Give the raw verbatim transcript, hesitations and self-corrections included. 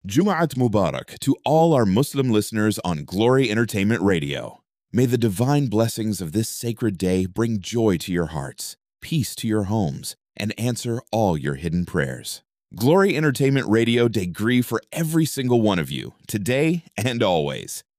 Jum'at Mubarak to all our Muslim listeners on Glory Entertainment Radio. May the divine blessings of this sacred day bring joy to your hearts, peace to your homes, and answer all your hidden prayers. Glory Entertainment Radio degree for every single one of you, today and always.